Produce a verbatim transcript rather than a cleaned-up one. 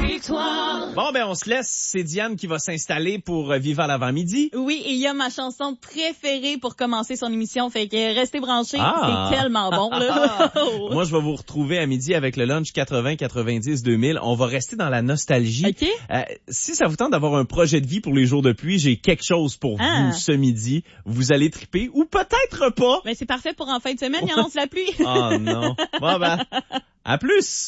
victoire. Bon, ben, on se laisse. C'est Diane qui va s'installer pour euh, Vivre à l'avant-midi. Oui, et il y a ma chanson préférée pour commencer son émission. Fait que restez branchés. Ah. C'est tellement bon, là. Moi, je vais vous retrouver à midi avec le lunch quatre-vingts, quatre-vingt-dix, deux mille. On va rester dans la nostalgie. OK. Euh, si ça vous tente d'avoir un projet de vie pour les jours de pluie, j'ai quelque chose pour Ah. vous ce midi. Vous allez triper ou peut-être pas. Ben, c'est parfait pour en fin de semaine. Il annonce la pluie. Oh non. Bon, ben, à plus.